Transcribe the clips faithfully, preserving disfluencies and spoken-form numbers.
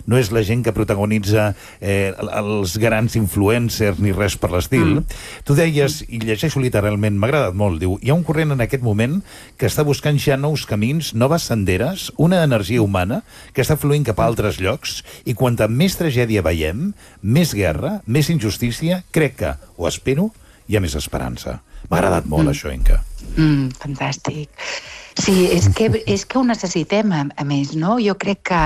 no és la gent que protagonitza eh, els grans influencers ni res per l'estil. Mm. Tu deies, i llegeixo literalment, m'ha agradat molt, diu, hi ha un corrent en aquest moment que està buscant ja nous camins, noves senderes, una energia humana que està fluint cap a altres llocs, i quanta més tragèdia veiem, més guerra, més injustícia, crec que, o espero, hi ha més esperança. M'ha agradat molt, mm. això, Inca. Mm, fantàstic. Sí, és que, és que ho necessitem, a, a més, no? Jo crec que...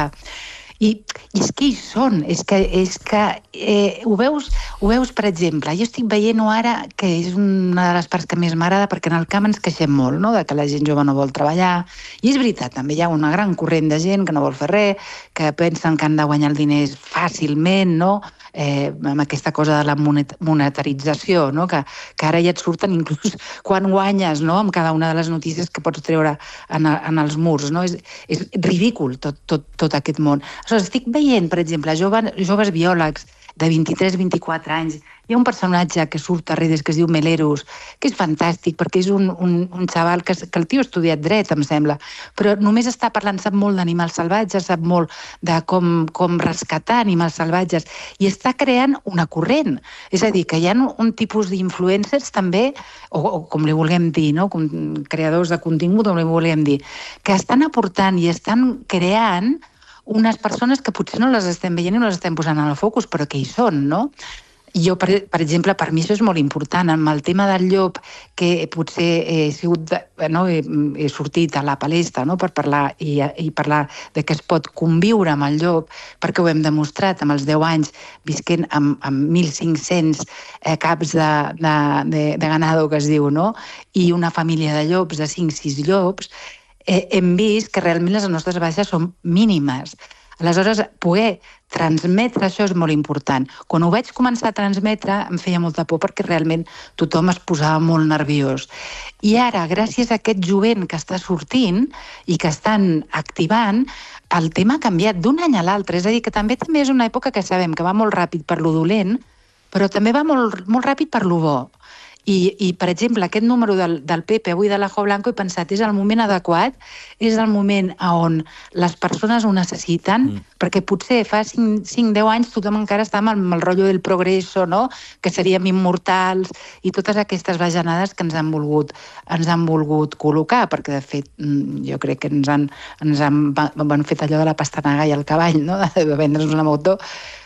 I, i és que hi són, és que, és que eh, ho, veus, ho veus, per exemple, jo estic veient-ho ara, que és una de les parts que més m'agrada, perquè en el camp ens queixem molt, no?, de que la gent jove no vol treballar, i és veritat, també hi ha una gran corrent de gent que no vol fer res, que pensen que han de guanyar el diners fàcilment, no?, eh, amb aquesta cosa de la monetarització, no?, que, que ara ja et surten inclús quan guanyes, no?, amb cada una de les notícies que pots treure en, en els murs, no?, és, és ridícul tot, tot, tot aquest món. Aleshores, estic veient, per exemple, joves, joves biòlegs de vint-i-tres a vint-i-quatre anys. Hi ha un personatge que surt a redes que es diu Melerus, que és fantàstic, perquè és un, un, un xaval que, que el tio ha estudiat dret, em sembla, però només està parlant, sap molt d'animals salvatges, sap molt de com, com rescatar animals salvatges, i està creant una corrent. És a dir, que hi ha un tipus d'influencers també, o, o com li vulguem dir, no?, com creadors de contingut, com li vulguem dir, que estan aportant i estan creant unes persones que potser no les estem veient i no les estem posant en el focus, però que hi són, no? Jo, per, per exemple, per mi això és molt important. Amb el tema del llop, que potser he, sigut, no, he, he sortit a la palestra, no?, per parlar i, i parlar de que es pot conviure amb el llop, perquè ho hem demostrat amb els deu anys visquent amb, amb mil cinc-cents eh, caps de, de, de, de ganado, que es diu, no?, i una família de llops, de cinc sis llops, eh, hem vist que realment les nostres baixes són mínimes. Aleshores, poder transmetre això és molt important. Quan ho vaig començar a transmetre em feia molta por perquè realment tothom es posava molt nerviós. I ara, gràcies a aquest jovent que està sortint i que estan activant, el tema ha canviat d'un any a l'altre. És a dir, que també també és una època que sabem que va molt ràpid per lo dolent, però també va molt, molt ràpid per lo bo. I, i, per exemple, aquest número del, del Pepe avui de l'Ajo Blanco, he pensat, és el moment adequat, és el moment on les persones ho necessiten, mm. perquè potser fa cinc deu anys tothom encara està amb el, amb el rotllo del progresso, no?, que seríem immortals, i totes aquestes bajanades que ens han volgut, ens han volgut col·locar, perquè, de fet, jo crec que ens han, ens han, han fet allò de la pastanaga i el cavall, no?, de vendre's una moto,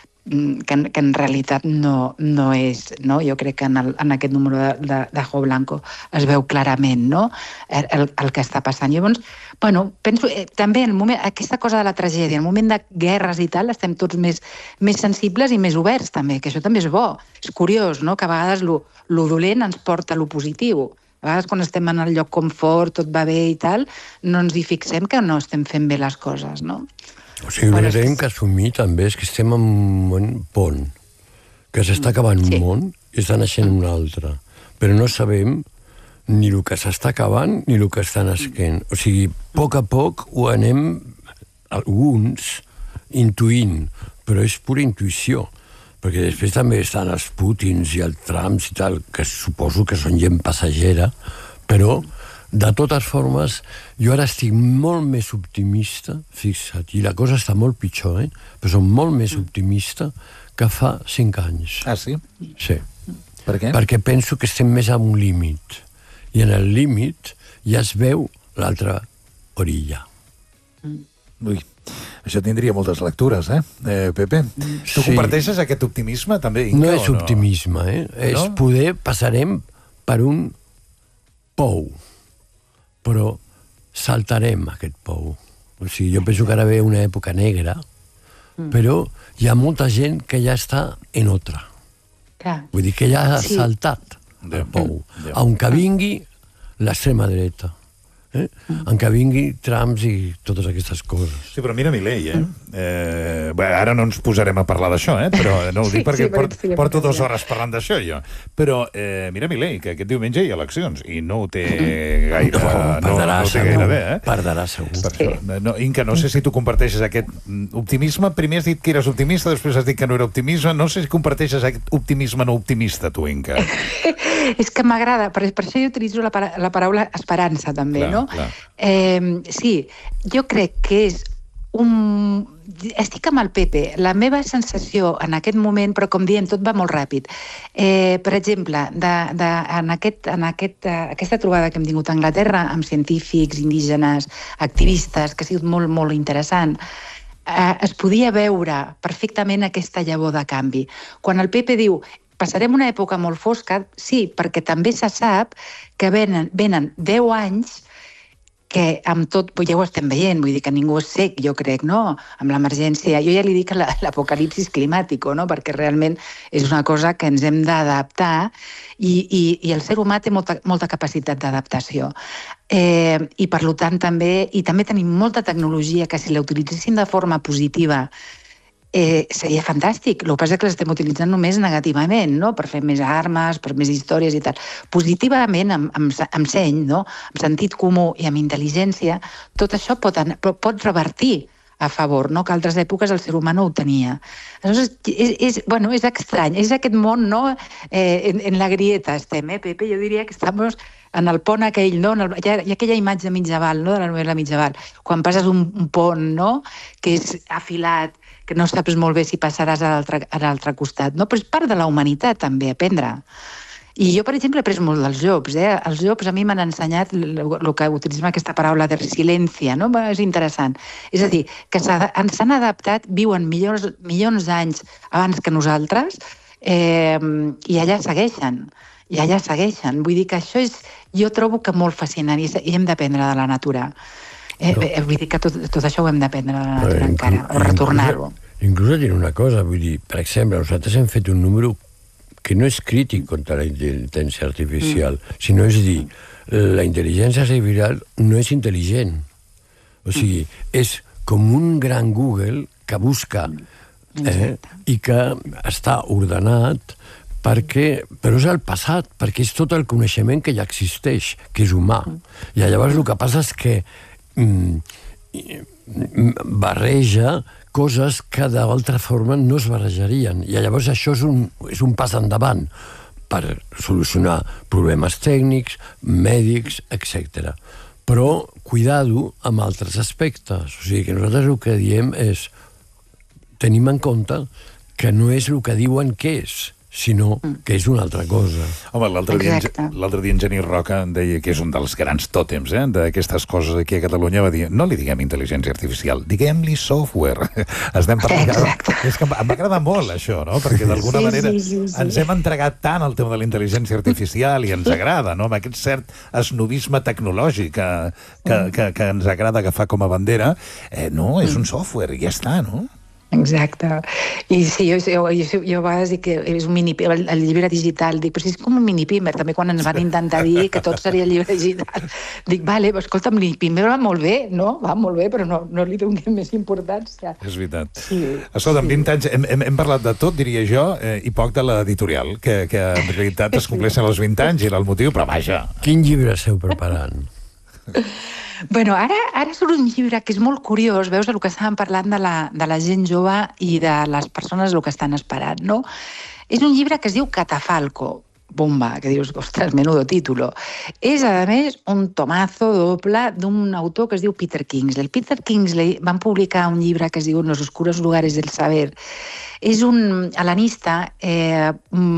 que en, que en realitat no, no és, no? Jo crec que en, el, en aquest número de, de, de Ajo Blanco es veu clarament, no?, el, el que està passant. Llavors, bueno, penso, eh, també el moment, aquesta cosa de la tragèdia, el moment de guerres i tal, estem tots més, més sensibles i més oberts també, que això també és bo. És curiós, no?, que a vegades lo, lo dolent ens porta a lo positiu. A vegades quan estem en el lloc confort, tot va bé i tal, no ens hi fixem que no estem fent bé les coses, no? O sigui, bueno, el que hem que assumir també és que estem en un pont, que s'està acabant sí. un món i està naixent un altre, però no sabem ni el que s'està acabant ni el que està nasquent. O sigui, a poc a poc ho anem, alguns, intuint, però és pura intuïció, perquè després també estan els Putins i els Trumps i tal, que suposo que són gent passagera, però de totes formes, jo ara estic molt més optimista, fixa't, i la cosa està molt pitjor, eh? Però som molt més optimista que fa cinc anys. Ah, sí? Sí. Per què? Perquè penso que estem més a un límit, i en el límit ja es veu l'altra orilla. Ui, això tindria moltes lectures, eh, eh Pepe? Tu sí. comparteixes aquest optimisme, també, Inca, no és no? optimisme, eh? No? És poder passarem per un pou, però saltarem aquest pou. O sigui, jo penso que ara ve una època negra, mm. però hi ha molta gent que ja està en otra. Clar. Vull dir que ja ha sí. saltat el pou. Mm. Aunque vingui l'extrema dreta. Eh? En què vingui Trump i totes aquestes coses. Sí, però mira Milei, eh? eh bé, ara no ens posarem a parlar d'això, eh? Però no ho dic sí, perquè sí, port, sí, porto dues hores parlant d'això, jo. Però eh, mira Milei, que aquest diumenge hi ha eleccions i no ho té gaire, no, no, no ho té gaire bé, eh? Perdrà segur. Per sí. no, Inca, no sé si tu comparteixes aquest optimisme. Primer has dit que eres optimista, després has dit que no era optimisme. No sé si comparteixes aquest optimisme no optimista, tu, Inca. És que m'agrada, per, per això jo utilitzo la, para, la paraula esperança, també, clar, no? Clar. Eh, sí, jo crec que és un... estic amb el Pepe. La meva sensació en aquest moment, però com diem, tot va molt ràpid. Eh, per exemple, de, de, en, aquest, en aquest, uh, aquesta trobada que hem tingut a Anglaterra amb científics, indígenes, activistes, que ha sigut molt, molt interessant, eh, es podia veure perfectament aquesta llavor de canvi. Quan el Pepe diu passarem una època molt fosca, sí, perquè també se sap que venen, venen deu anys que amb tot, ja ho estem veient, vull dir que ningú és cec, jo crec, no? Amb l'emergència, jo ja li dic l'apocalipsis climàtic, no? Perquè realment és una cosa que ens hem d'adaptar i, i, i el ser humà té molta, molta capacitat d'adaptació. Eh, I per tant també, i també tenim molta tecnologia que si la utilitzéssim de forma positiva Eh, seria fantàstic. El que passa és que l'estem utilitzant només negativament, no? Per fer més armes, per més històries i tal. Positivament, amb, amb, amb seny, no? Amb sentit comú i amb intel·ligència, tot això pot, pot revertir a favor, no? Que altres èpoques el ser humà no ho tenia. Aleshores, és, és, bueno, és estrany, és aquest món, no? Eh, en, en la grieta estem, eh, Pepe? Jo diria que estem en el pont aquell, no? En el, hi, ha, hi ha aquella imatge mitjaval, no? De la novel·la mitjaval. Quan passes un, un pont, no? Que és afilat, que no saps molt bé si passaràs a l'altre costat, no? Però és part de la humanitat, també, aprendre. I jo, per exemple, he après molt dels llops, eh? Els llops a mi m'han ensenyat el que utilitzem aquesta paraula de resiliència, no? És interessant. És a dir, que s'han adaptat, viuen milions, milions d'anys abans que nosaltres, eh, i allà segueixen. I allà segueixen. Vull dir que això és, jo trobo que molt fascinant i hem d'aprendre de la natura. Eh, no. eh, vull dir que tot, tot això ho hem d'aprendre no, encara, o retornar-ho. Inclús, inclús a dir una cosa, vull dir, per exemple, nosaltres hem fet un número que no és crític contra la intel·ligència artificial, mm. sinó és dir, la intel·ligència artificial no és intel·ligent. O sigui, mm. és com un gran Google que busca eh, i que està ordenat perquè, però és el passat, perquè és tot el coneixement que ja existeix, que és humà. I llavors el que passa és que barreja coses que d'altra forma no es barrejarien. I llavors això és un, és un pas endavant per solucionar problemes tècnics, mèdics, etcètera. Però cuidado amb altres aspectes. O sigui que nosaltres el que diem és tenim en compte que no és el que diuen que és, sinó que és una altra cosa. Home, l'altre dia, l'altre dia en Genís Roca deia que és un dels grans tòtems eh, d'aquestes coses aquí a Catalunya, va dir, no li diguem intel·ligència artificial, diguem-li software. Estem parlant... Exacte. És que m'agrada molt això, no? Perquè d'alguna sí, manera sí, sí, sí. ens hem entregat tant al tema de la intel·ligència artificial i ens agrada, no? Amb aquest cert esnovisme tecnològic que, que, que, que ens agrada agafar com a bandera. Eh, no, és un software i ja està, no? Exacte. I sí, jo, jo, jo, jo a vegades dic que és un mini, el, el llibre digital, dic, però si és com un mini-pimer, també quan ens van intentar dir que tot seria el llibre digital. Dic, vale, però escolta, el mini-pimer va molt bé, no? Va molt bé, però no, no li donem més importància. És veritat. Sí, escolta, sí. en vint anys hem, hem, hem parlat de tot, diria jo, eh, i poc de l'editorial, que, que en realitat es compleixen els vint anys i era el motiu, però vaja. Quin llibre esteu preparant? Bueno, ara, ara surt un llibre que és molt curiós, veus el que estàvem parlant de la, de la gent jove i de les persones el que estan esperant, no? És un llibre que es diu Catafalco, bomba, que dius, ostres, menudo título. És, a més, un tomazo doble d'un autor que es diu Peter Kingsley. El Peter Kingsley van publicar un llibre que es diu Los oscuros lugares del saber. És un helenista, eh,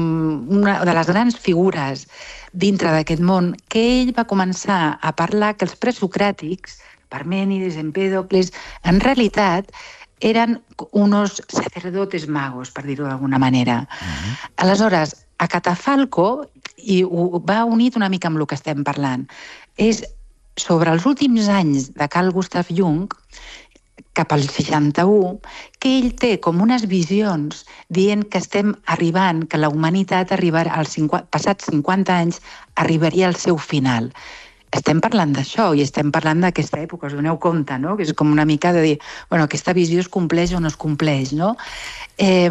una de les grans figures dintre d'aquest món, que ell va començar a parlar que els presocràtics, Parmènides, Empèdocles, en realitat eren unos sacerdotes magos, per dir-ho d'alguna manera. Uh-huh. Aleshores, a Catafalco, i ho va unit una mica amb el que estem parlant, és sobre els últims anys de Carl Gustav Jung, cap al seixanta-u, que ell té com unes visions dient que estem arribant, que la humanitat arribarà als cinquanta, passats cinquanta anys arribaria al seu final. Estem parlant d'això i estem parlant d'aquesta època, us doneu compte, no? Que és com una mica de dir, bueno, aquesta visió es compleix o no es compleix, no? Eh,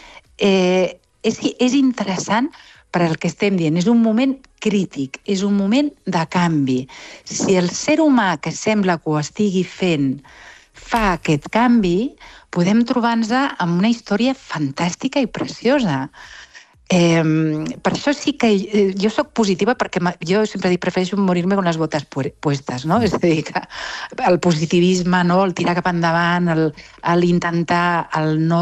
eh, és, és interessant per al que estem dient. És un moment crític, és un moment de canvi. Si el ser humà que sembla que ho estigui fent fa aquest canvi, podem trobar-nos amb una història fantàstica i preciosa. Eh, per això sí que eh, jo sóc positiva perquè jo sempre dic prefereixo morir-me con les botes puestes, no? És a dir, que el positivisme, no? El tirar cap endavant, l'intentar, el no